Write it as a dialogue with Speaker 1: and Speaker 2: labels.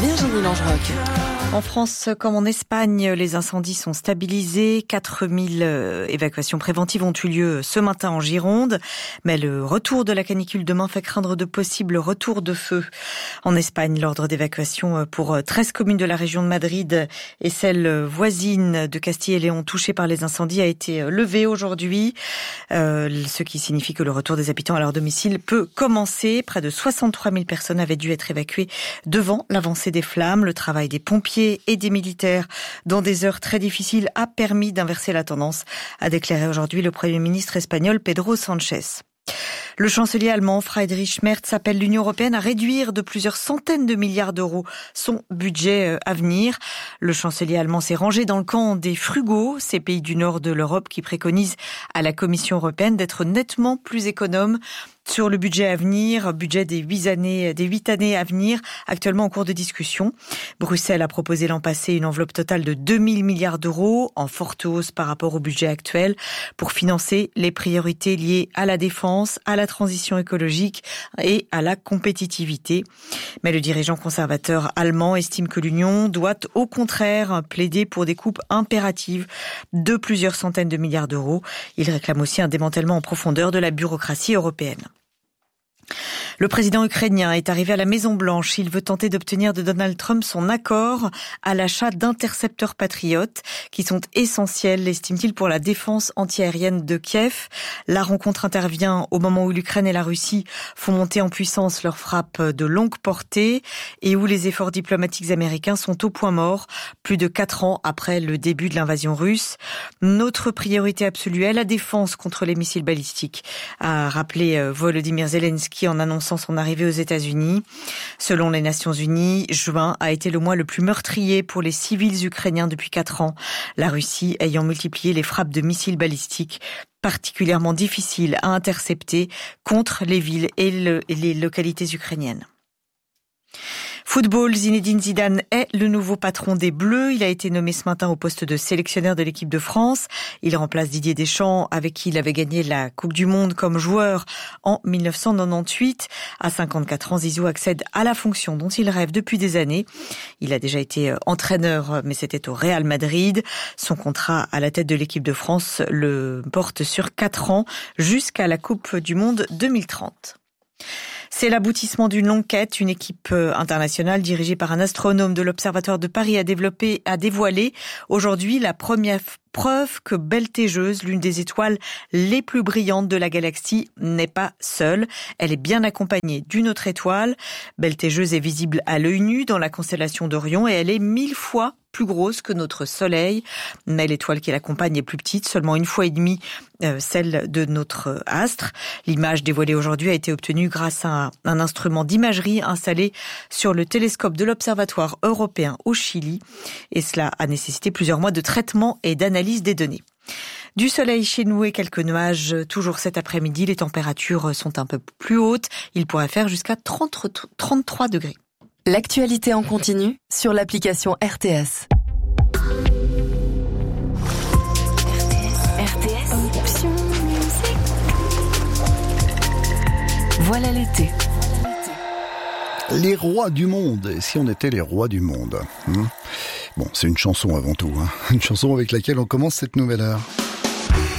Speaker 1: Virginie Langeroc.
Speaker 2: En France comme en Espagne, les incendies sont stabilisés. 4000 évacuations préventives ont eu lieu ce matin en Gironde. Mais le retour de la canicule demain fait craindre de possibles retours de feu. En Espagne, l'ordre d'évacuation pour 13 communes de la région de Madrid et celles voisines de Castille et Léon touchées par les incendies a été levé aujourd'hui. Ce qui signifie que le retour des habitants à leur domicile peut commencer. Près de 63 000 personnes avaient dû être évacuées devant l'avancée des flammes. Le travail des pompiers et des militaires dans des heures très difficiles a permis d'inverser la tendance, a déclaré aujourd'hui le Premier ministre espagnol Pedro Sánchez. Le chancelier allemand Friedrich Merz appelle l'Union européenne à réduire de plusieurs centaines de milliards d'euros son budget à venir. Le chancelier allemand s'est rangé dans le camp des frugaux, ces pays du nord de l'Europe qui préconisent à la Commission européenne d'être nettement plus économe sur le budget à venir, budget des 8 années à venir, actuellement en cours de discussion. Bruxelles a proposé l'an passé une enveloppe totale de 2000 milliards d'euros, en forte hausse par rapport au budget actuel, pour financer les priorités liées à la défense, à la transition écologique et à la compétitivité. Mais le dirigeant conservateur allemand estime que l'Union doit au contraire plaider pour des coupes impératives de plusieurs centaines de milliards d'euros. Il réclame aussi un démantèlement en profondeur de la bureaucratie européenne. Le président ukrainien est arrivé à la Maison-Blanche. Il veut tenter d'obtenir de Donald Trump son accord à l'achat d'intercepteurs patriotes qui sont essentiels, estime-t-il, pour la défense antiaérienne de Kiev. La rencontre intervient au moment où l'Ukraine et la Russie font monter en puissance leurs frappes de longue portée et où les efforts diplomatiques américains sont au point mort, plus de 4 ans après le début de l'invasion russe. Notre priorité absolue est la défense contre les missiles balistiques, a rappelé Volodymyr Zelensky en annonçant son arrivée aux États-Unis. Selon les Nations Unies, juin a été le mois le plus meurtrier pour les civils ukrainiens depuis 4 ans, la Russie ayant multiplié les frappes de missiles balistiques particulièrement difficiles à intercepter contre les villes et les localités ukrainiennes. Football, Zinedine Zidane est le nouveau patron des Bleus. Il a été nommé ce matin au poste de sélectionneur de l'équipe de France. Il remplace Didier Deschamps, avec qui il avait gagné la Coupe du Monde comme joueur en 1998. À 54 ans, Zizou accède à la fonction dont il rêve depuis des années. Il a déjà été entraîneur, mais c'était au Real Madrid. Son contrat à la tête de l'équipe de France le porte sur 4 ans jusqu'à la Coupe du Monde 2030. C'est l'aboutissement d'une longue quête. Une équipe internationale dirigée par un astronome de l'Observatoire de Paris a dévoilé aujourd'hui la première preuve que Beltégeuse, l'une des étoiles les plus brillantes de la galaxie, n'est pas seule. Elle est bien accompagnée d'une autre étoile. Beltégeuse est visible à l'œil nu dans la constellation d'Orion et elle est 1000 fois plus grosse que notre Soleil. Mais l'étoile qui l'accompagne est plus petite, seulement 1,5 fois celle de notre astre. L'image dévoilée aujourd'hui a été obtenue grâce à un instrument d'imagerie installé sur le télescope de l'Observatoire européen au Chili. Et cela a nécessité plusieurs mois de traitement et d'analyse des données. Du soleil chez nous et quelques nuages toujours cet après-midi. Les températures sont un peu plus hautes. Il pourrait faire jusqu'à 33 degrés.
Speaker 1: L'actualité en continu sur l'application RTS. RTS, option musique. Voilà l'été.
Speaker 3: Les rois du monde, et si on était les rois du monde Bon, c'est une chanson avant tout, Une chanson avec laquelle on commence cette nouvelle heure.